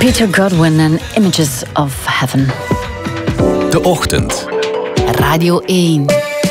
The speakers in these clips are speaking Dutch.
Peter Godwin en Images of Heaven. De Ochtend. Radio 1.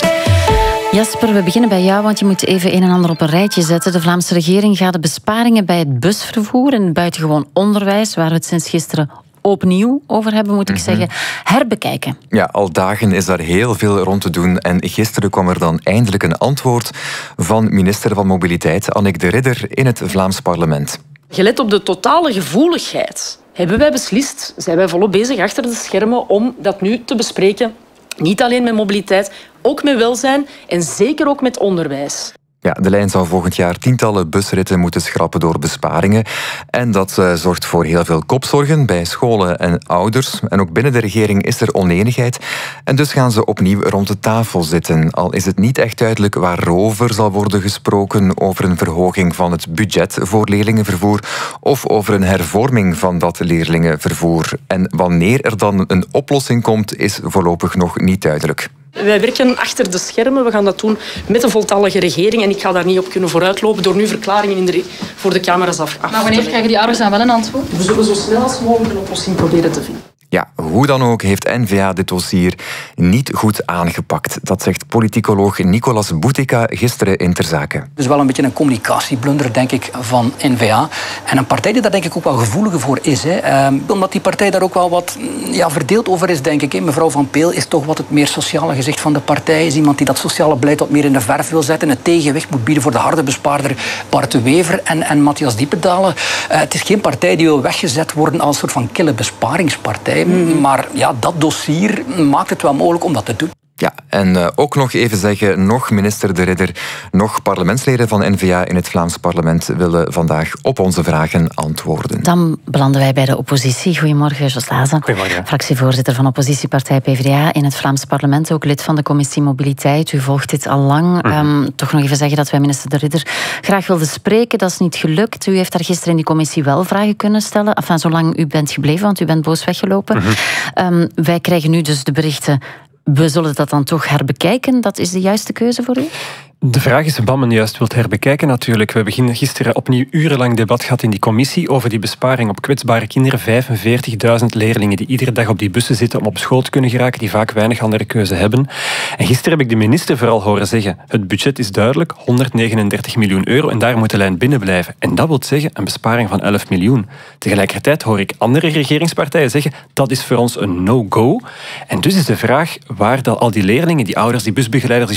Jasper, we beginnen bij jou, want je moet even een en ander op een rijtje zetten. De Vlaamse regering gaat de besparingen bij het busvervoer en buitengewoon onderwijs, waar we het sinds gisteren opnieuw over hebben, moet ik zeggen, herbekijken. Ja, al dagen is daar heel veel rond te doen. En gisteren kwam er dan eindelijk een antwoord van minister van Mobiliteit, Annick de Ridder, in het Vlaams parlement. Gelet op de totale gevoeligheid hebben wij beslist, zijn wij volop bezig achter de schermen om dat nu te bespreken. Niet alleen met mobiliteit, ook met welzijn en zeker ook met onderwijs. Ja, de lijn zou volgend jaar tientallen busritten moeten schrappen door besparingen. En dat zorgt voor heel veel kopzorgen bij scholen en ouders. En ook binnen de regering is er onenigheid. En dus gaan ze opnieuw rond de tafel zitten. Al is het niet echt duidelijk waarover zal worden gesproken. Over een verhoging van het budget voor leerlingenvervoer. Of over een hervorming van dat leerlingenvervoer. En wanneer er dan een oplossing komt, is voorlopig nog niet duidelijk. Wij werken achter de schermen. We gaan dat doen met een voltallige regering. En ik ga daar niet op kunnen vooruitlopen door nu verklaringen voor de camera's af te leggen. Maar wanneer krijgen die ouders dan wel een antwoord? We zullen zo snel als mogelijk een oplossing proberen te vinden. Ja, hoe dan ook heeft N-VA dit dossier niet goed aangepakt. Dat zegt politicoloog Nicolas Boutica gisteren in Ter Zaken. Dus wel een beetje een communicatieblunder, denk ik, van N-VA. En een partij die daar denk ik ook wel gevoeliger voor is. Hè. Omdat die partij daar ook wel wat verdeeld over is, denk ik. Hè. Mevrouw Van Peel is toch wat het meer sociale gezicht van de partij. Is iemand die dat sociale beleid wat meer in de verf wil zetten. Een tegenwicht moet bieden voor de harde bespaarder Bart de Wever en Matthias Diependalen. Het is geen partij die wil weggezet worden als een soort van kille besparingspartij. Maar ja, dat dossier maakt het wel mogelijk om dat te doen. Ja, en ook nog even zeggen, nog minister de Ridder, nog parlementsleden van N-VA in het Vlaams parlement willen vandaag op onze vragen antwoorden. Dan belanden wij bij de oppositie. Goedemorgen, Jos Lazen. Goedemorgen. Fractievoorzitter van oppositiepartij PvdA in het Vlaams parlement, ook lid van de commissie Mobiliteit. U volgt dit al lang. Toch nog even zeggen dat wij minister de Ridder graag wilden spreken. Dat is niet gelukt. U heeft daar gisteren in die commissie wel vragen kunnen stellen. Enfin, zolang u bent gebleven, want u bent boos weggelopen. Wij krijgen nu dus de berichten. We zullen dat dan toch herbekijken. Dat is de juiste keuze voor u? De vraag is wat men juist wilt herbekijken natuurlijk. We hebben gisteren opnieuw urenlang debat gehad in die commissie over die besparing op kwetsbare kinderen. 45.000 leerlingen die iedere dag op die bussen zitten om op school te kunnen geraken, die vaak weinig andere keuze hebben. En gisteren heb ik de minister vooral horen zeggen, het budget is duidelijk, 139 miljoen euro en daar moet de lijn binnen blijven. En dat wil zeggen een besparing van 11 miljoen. Tegelijkertijd hoor ik andere regeringspartijen zeggen, dat is voor ons een no-go. En dus is de vraag waar al die leerlingen, die ouders, die busbegeleiders,